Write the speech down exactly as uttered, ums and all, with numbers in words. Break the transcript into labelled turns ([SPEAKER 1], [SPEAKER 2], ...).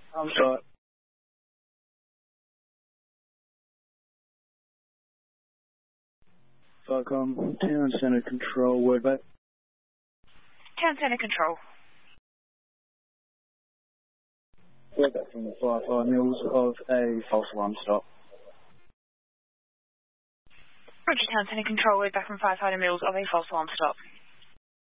[SPEAKER 1] I'm sorry. Falcon, Town Center Control, word back.
[SPEAKER 2] Town Center Control.
[SPEAKER 1] Word back from the five mils of a false alarm stop.
[SPEAKER 2] Roger, Town Center Control, word back from five hundred mils of a false alarm stop.